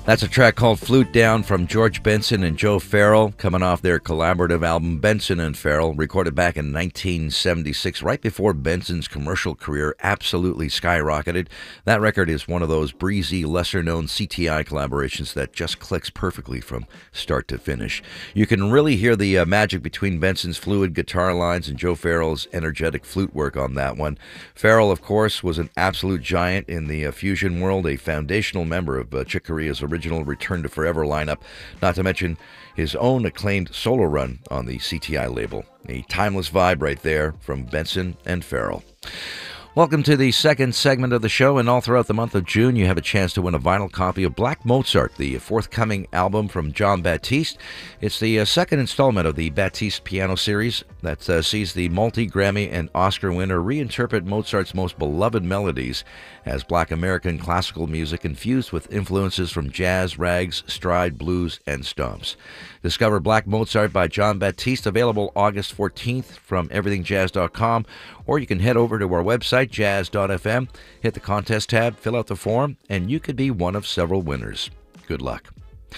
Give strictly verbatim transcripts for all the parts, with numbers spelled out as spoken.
That's a track called Flute Down from George Benson and Joe Farrell, coming off their collaborative album Benson and Farrell, recorded back in nineteen seventy-six, right before Benson's commercial career absolutely skyrocketed. That record is one of those breezy, lesser-known C T I collaborations that just clicks perfectly from start to finish. You can really hear the uh, magic between Benson's fluid guitar lines and Joe Farrell's energetic flute work on that one. Farrell, of course, was an absolute giant in the uh, fusion world, a foundational member of uh, Chick Corea's original original Return to Forever lineup, not to mention his own acclaimed solo run on the C T I label. A timeless vibe right there from Benson and Farrell. Welcome to the second segment of the show, and all throughout the month of June you have a chance to win a vinyl copy of Black Mozart, the forthcoming album from Jon Batiste. It's the uh, second installment of the Batiste piano series that uh, sees the multi-Grammy and Oscar winner reinterpret Mozart's most beloved melodies as Black American classical music infused with influences from jazz, rags, stride, blues, and stomps. Discover Black Mozart by Jon Batiste, available August fourteenth from everything jazz dot com, or you can head over to our website, jazz dot f m, hit the contest tab, fill out the form, and you could be one of several winners. Good luck.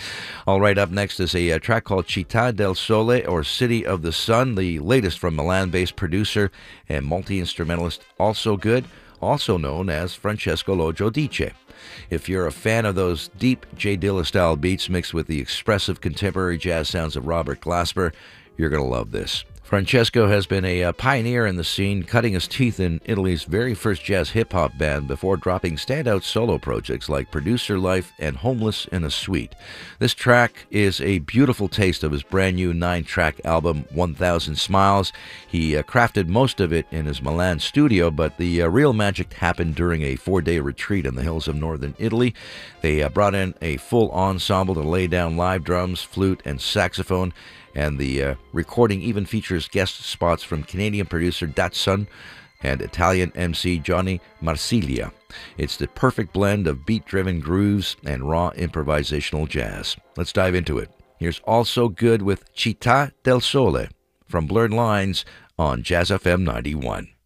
All right, up next is a, a track called Città del Sole, or City of the Sun, the latest from Milan-based producer and multi-instrumentalist Also Good, also known as Francesco Lo Giudice. If you're a fan of those deep Jay Dilla-style beats mixed with the expressive contemporary jazz sounds of Robert Glasper, you're going to love this. Francesco has been a, a pioneer in the scene, cutting his teeth in Italy's very first jazz hip-hop band before dropping standout solo projects like Producer Life and Homeless in a Suite. This track is a beautiful taste of his brand new nine-track album, one thousand Smiles. He uh, crafted most of it in his Milan studio, but the uh, real magic happened during a four-day retreat in the hills of northern Italy. They uh, brought in a full ensemble to lay down live drums, flute, and saxophone, and the uh, recording even features guest spots from Canadian producer Datsun and Italian M C Johnny Marsiglia. It's the perfect blend of beat-driven grooves and raw improvisational jazz. Let's dive into it. Here's Also Good with Città del Sole from Blurred Lines on Jazz F M ninety-one.